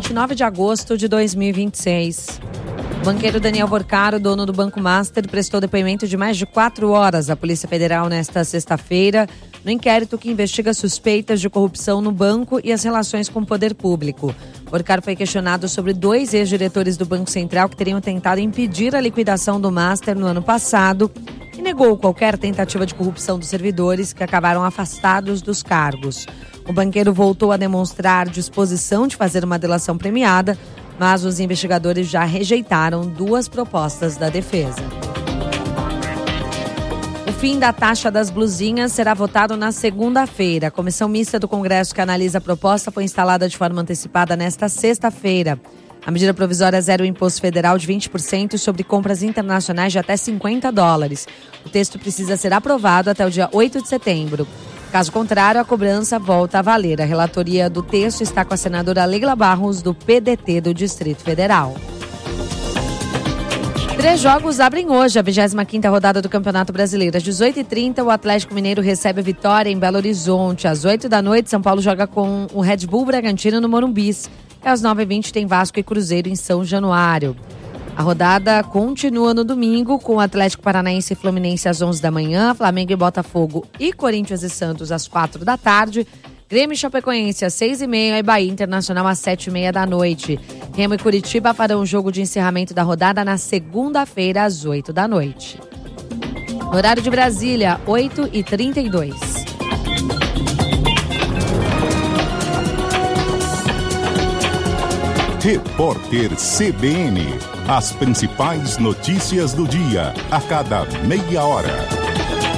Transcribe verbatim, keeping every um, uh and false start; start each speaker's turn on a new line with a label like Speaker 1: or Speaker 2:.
Speaker 1: vinte e nove de agosto de dois mil e vinte e seis. O banqueiro Daniel Borcaro, dono do Banco Master, prestou depoimento de mais de quatro horas à Polícia Federal nesta sexta-feira, no inquérito que investiga suspeitas de corrupção no banco e as relações com o poder público. Borcaro foi questionado sobre dois ex-diretores do Banco Central que teriam tentado impedir a liquidação do Master no ano passado e negou qualquer tentativa de corrupção dos servidores, que acabaram afastados dos cargos. O banqueiro voltou a demonstrar disposição de fazer uma delação premiada, mas os investigadores já rejeitaram duas propostas da defesa. O fim da taxa das blusinhas será votado na segunda-feira. A comissão mista do Congresso que analisa a proposta foi instalada de forma antecipada nesta sexta-feira. A medida provisória zera o imposto federal de vinte por cento sobre compras internacionais de até cinquenta dólares. O texto precisa ser aprovado até o dia oito de setembro. Caso contrário, a cobrança volta a valer. A relatoria do texto está com a senadora Leila Barros, do P D T do Distrito Federal. Três jogos abrem hoje a vigésima quinta rodada do Campeonato Brasileiro. Às dezoito e trinta, o Atlético Mineiro recebe a Vitória em Belo Horizonte. Às oito da noite, São Paulo joga com o Red Bull Bragantino no Morumbi. E às nove e vinte tem Vasco e Cruzeiro em São Januário. A rodada continua no domingo com o Atlético Paranaense e Fluminense às onze da manhã, Flamengo e Botafogo e Corinthians e Santos às quatro da tarde, Grêmio e Chapecoense às seis e meia e Bahia Internacional às sete e meia da noite. Remo e Curitiba farão o jogo de encerramento da rodada na segunda-feira às oito da noite. No horário de Brasília, oito e trinta e dois.
Speaker 2: Repórter C B N. As principais notícias do dia, a cada meia hora.